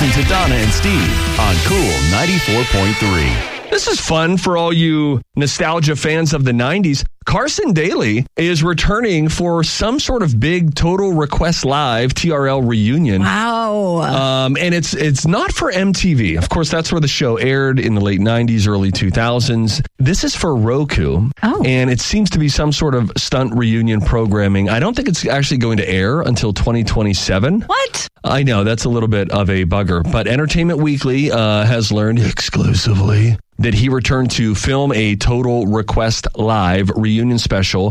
Listen to Donna and Steve on Cool 94.3. This is fun for all you nostalgia fans of the 90s. Carson Daly is returning for some sort of big Total Request Live TRL reunion. Wow. And it's not for MTV. Of course, that's where the show aired in the late 90s, early 2000s. This is for Roku. Oh. And it seems to be some sort of stunt reunion programming. I don't think it's actually going to air until 2027. What? I know, that's a little bit of a bugger. But Entertainment Weekly has learned exclusively that he returned to film a Total Request Live reunion special